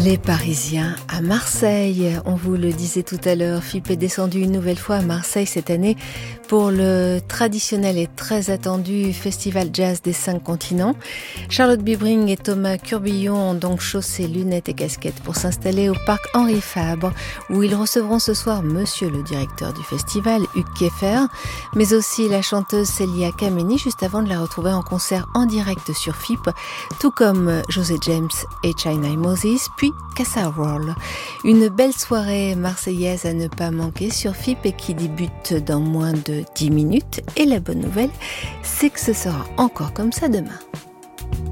Les Parisiens à Marseille, on vous le disait tout à l'heure, FIP est descendu une nouvelle fois à Marseille cette année pour le traditionnel et très attendu Festival Jazz des 5 continents. Charlotte Bibring et Thomas Curbillon ont donc chaussé lunettes et casquettes pour s'installer au parc Henri Fabre, où ils recevront ce soir monsieur le directeur du festival, Hugues Kieffer, mais aussi la chanteuse Célia Kameni, juste avant de la retrouver en concert en direct sur FIP, tout comme José James et China Moses, puis Cassa Roll. Une belle soirée marseillaise à ne pas manquer sur FIP et qui débute dans moins de 10 minutes. Et la bonne nouvelle, c'est que ce sera encore comme ça demain.